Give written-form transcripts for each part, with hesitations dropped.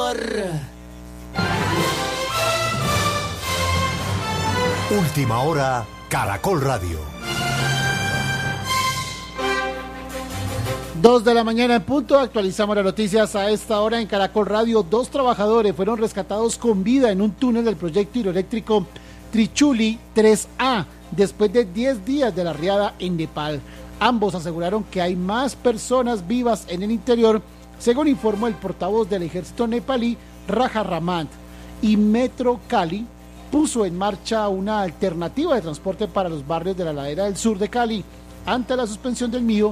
amor. Última hora, Caracol Radio. 2 de la mañana en punto, actualizamos las noticias a esta hora en Caracol Radio. 2 trabajadores fueron rescatados con vida en un túnel del proyecto hidroeléctrico Trichuli 3A, después de 10 días de la riada en Nepal. Ambos aseguraron que hay más personas vivas en el interior, según informó el portavoz del ejército nepalí, Raja Ramant. Y Metro Cali puso en marcha una alternativa de transporte para los barrios de la ladera del sur de Cali, ante la suspensión del Mío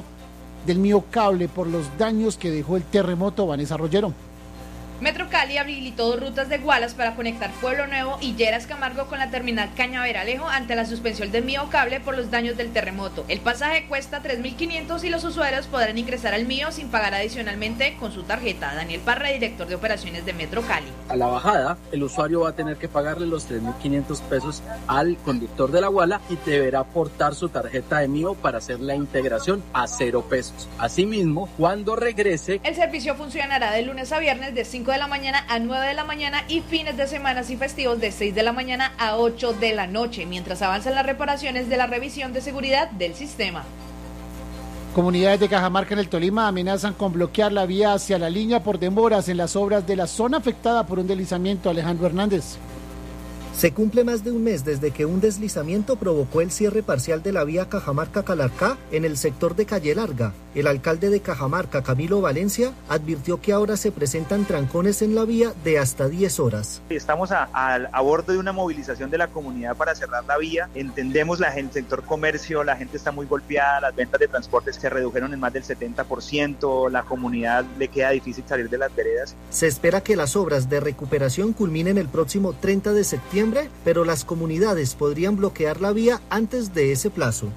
Cable por los daños que dejó el terremoto. Vanessa Rollero. Metro Cali habilitó 2 rutas de Gualas para conectar Pueblo Nuevo y Lleras Camargo con la terminal Cañaveralejo ante la suspensión del Mío Cable por los daños del terremoto. El pasaje cuesta 3.500 y los usuarios podrán ingresar al Mío sin pagar adicionalmente con su tarjeta. Daniel Parra, director de operaciones de Metro Cali. A la bajada, el usuario va a tener que pagarle los 3.500 pesos al conductor de la Guala y deberá aportar su tarjeta de Mío para hacer la integración a 0 pesos. Asimismo, cuando regrese, el servicio funcionará de lunes a viernes de 5 de la mañana a 9 de la mañana y fines de semana y festivos de 6 de la mañana a 8 de la noche, mientras avanzan las reparaciones de la revisión de seguridad del sistema. Comunidades de Cajamarca en el Tolima amenazan con bloquear la vía hacia la línea por demoras en las obras de la zona afectada por un deslizamiento. Alejandro Hernández. Se cumple más de un mes desde que un deslizamiento provocó el cierre parcial de la vía Cajamarca-Calarcá en el sector de Calle Larga. El alcalde de Cajamarca, Camilo Valencia, advirtió que ahora se presentan trancones en la vía de hasta 10 horas. Estamos a bordo de una movilización de la comunidad para cerrar la vía. Entendemos el sector comercio, la gente está muy golpeada, las ventas de transporte se redujeron en más del 70%, la comunidad le queda difícil salir de las veredas. Se espera que las obras de recuperación culminen el próximo 30 de septiembre, pero las comunidades podrían bloquear la vía antes de ese plazo.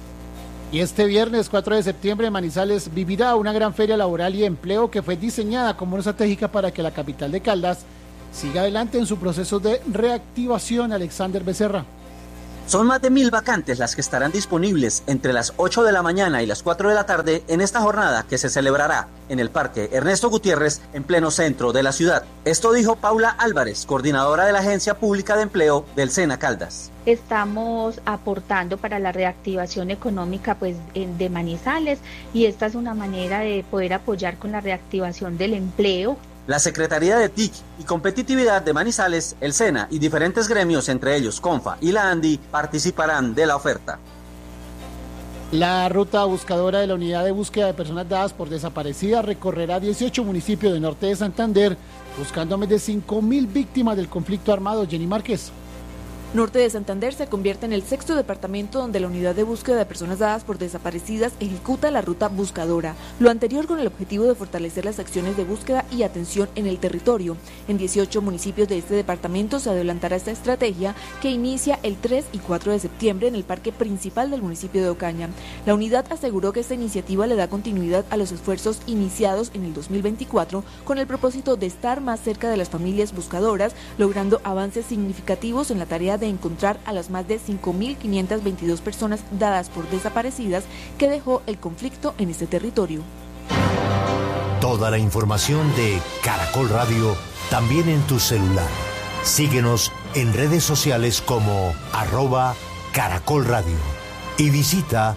Y este viernes 4 de septiembre Manizales vivirá una gran feria laboral y empleo que fue diseñada como una estrategia para que la capital de Caldas siga adelante en su proceso de reactivación. Alexander Becerra. Son más de 1.000 vacantes las que estarán disponibles entre las 8 de la mañana y las 4 de la tarde en esta jornada que se celebrará en el Parque Ernesto Gutiérrez, en pleno centro de la ciudad. Esto dijo Paula Álvarez, coordinadora de la Agencia Pública de Empleo del SENA Caldas. Estamos aportando para la reactivación económica de Manizales, y esta es una manera de poder apoyar con la reactivación del empleo. La Secretaría de TIC y Competitividad de Manizales, el SENA y diferentes gremios, entre ellos CONFA y la ANDI, participarán de la oferta. La ruta buscadora de la Unidad de Búsqueda de Personas Dadas por Desaparecidas recorrerá 18 municipios del norte de Santander, buscando a más de 5.000 víctimas del conflicto armado. Jenny Márquez. Norte de Santander se convierte en el 6º departamento donde la Unidad de Búsqueda de Personas Dadas por Desaparecidas ejecuta la ruta buscadora, lo anterior con el objetivo de fortalecer las acciones de búsqueda y atención en el territorio. En 18 municipios de este departamento se adelantará esta estrategia, que inicia el 3 y 4 de septiembre en el parque principal del municipio de Ocaña. La unidad aseguró que esta iniciativa le da continuidad a los esfuerzos iniciados en el 2024 con el propósito de estar más cerca de las familias buscadoras, logrando avances significativos en la tarea de encontrar a las más de 5.522 personas dadas por desaparecidas que dejó el conflicto en este territorio. Toda la información de Caracol Radio también en tu celular. Síguenos en redes sociales como @Caracol Radio y visita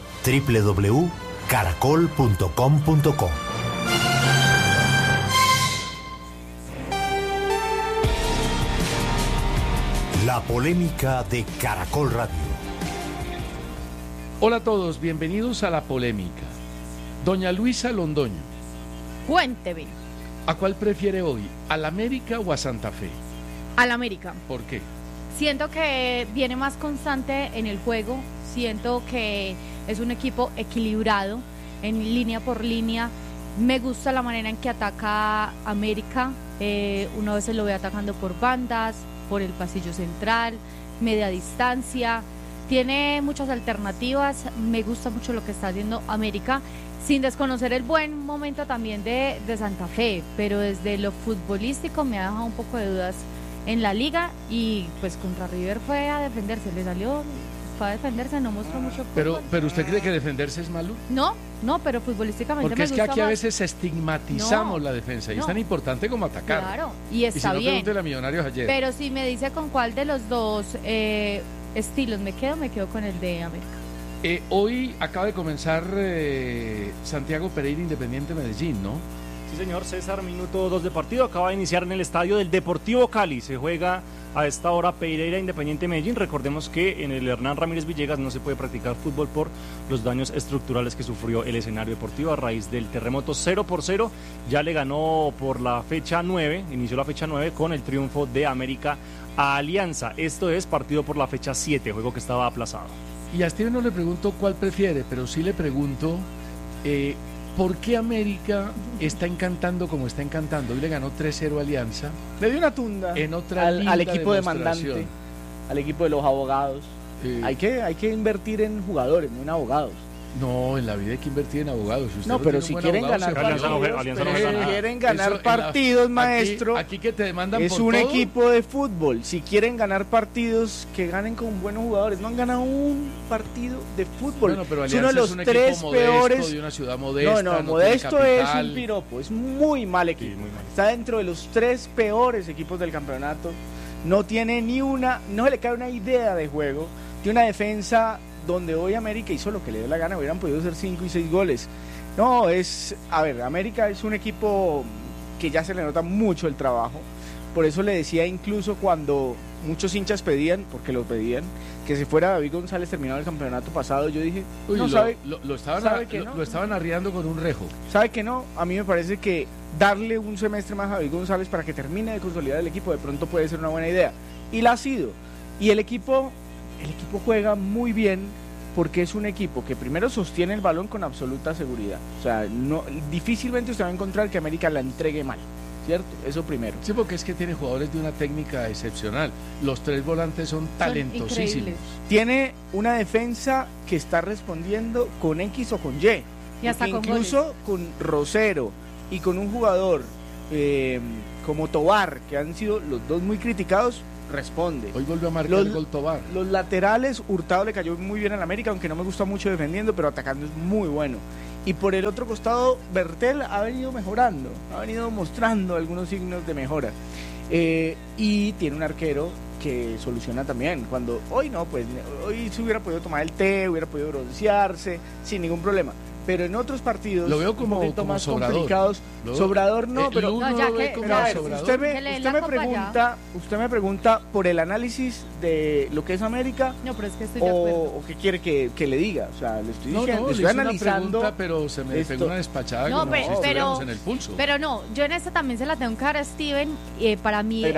www.caracol.com.co. La polémica de Caracol Radio. Hola a todos, bienvenidos a La Polémica. Doña Luisa Londoño. Cuénteme. ¿A cuál prefiere hoy? ¿Al América o a Santa Fe? Al América. ¿Por qué? Siento que viene más constante en el juego, siento que es un equipo equilibrado en línea por línea. Me gusta la manera en que ataca América, uno a veces lo ve atacando por bandas, por el pasillo central, media distancia, tiene muchas alternativas, me gusta mucho lo que está haciendo América, sin desconocer el buen momento también de Santa Fe, pero desde lo futbolístico me ha dejado un poco de dudas en la liga, y pues contra River fue a defenderse, le salió fue a defenderse, no mostró mucho Pero fútbol. ¿usted cree que defenderse es malo? No, pero futbolísticamente Porque me es que gusta aquí a más. veces estigmatizamos No, la defensa y no. es tan importante como atacar. Claro, y está y si no, bien. pregúntele a Millonarios ayer. Pero si me dice con cuál de los dos estilos me quedo con el de América. Hoy acaba de comenzar Santiago Pereira Independiente Medellín, ¿no? Sí, señor César, minuto 2 de partido. Acaba de iniciar en el estadio del Deportivo Cali. Se juega a esta hora Pereira Independiente Medellín. Recordemos que en el Hernán Ramírez Villegas no se puede practicar fútbol por los daños estructurales que sufrió el escenario deportivo a raíz del terremoto. 0-0. Ya le ganó por la fecha 9, inició la fecha 9 con el triunfo de América a Alianza. Esto es partido por la fecha 7, juego que estaba aplazado. Y a Steven no le pregunto cuál prefiere, pero sí le pregunto ¿por qué América está encantando como está encantando? Hoy le ganó 3-0 a Alianza. Le dio una tunda en otra al equipo demostración. demandante, al equipo de los abogados. Hay que invertir en jugadores, no en abogados. No, en la vida hay que invertir en abogados. Si no, pero si quieren ganar partidos, maestro, aquí que te demandan es por un todo. equipo de fútbol. Si quieren ganar partidos, que ganen con buenos jugadores. No han ganado un partido de fútbol. Bueno, pero es uno de los es un tres equipo modesto, peores. De una ciudad modesta. No, modesto es un piropo. Es muy mal equipo. Sí, muy mal. Está dentro de los 3 peores equipos del campeonato. No tiene no se le cae una idea de juego. Tiene una defensa donde hoy América hizo lo que le dio la gana, hubieran podido hacer 5 y 6 goles. No, América es un equipo que ya se le nota mucho el trabajo. Por eso le decía, incluso cuando muchos hinchas pedían, porque lo pedían, que se fuera David González terminado el campeonato pasado, yo dije, lo estaban arriando con un rejo. ¿Sabe que no? A mí me parece que darle un semestre más a David González para que termine de consolidar el equipo de pronto puede ser una buena idea. Y la ha sido. Y el equipo juega muy bien porque es un equipo que primero sostiene el balón con absoluta seguridad. O sea, difícilmente usted va a encontrar que América la entregue mal, ¿cierto? Eso primero. Sí, porque es que tiene jugadores de una técnica excepcional. Los 3 volantes son talentosísimos. Tiene una defensa que está respondiendo con X o con Y. Y hasta con incluso con Rosero y con un jugador como Tobar, que han sido los dos muy criticados, responde. Hoy volvió a marcar el gol Tobar. Los laterales, Hurtado le cayó muy bien al América, aunque no me gusta mucho defendiendo, pero atacando es muy bueno. Y por el otro costado, Bertel ha venido mejorando, ha venido mostrando algunos signos de mejora. Y tiene un arquero que soluciona también. Cuando hoy se hubiera podido tomar el té, hubiera podido broncearse sin ningún problema. Pero en otros partidos lo veo como, un poquito más Sobrador. Complicados. Sobrador no, pero usted me pregunta por el análisis de lo que es América. No, pero es que estoy de acuerdo. O qué quiere que le diga. O sea, le estoy diciendo, le estoy analizando. Una pregunta, pero se me pegó una despachada como si estuviéramos en el pulso. Pero no, yo en esta también se la tengo que dar a Steven. Para mí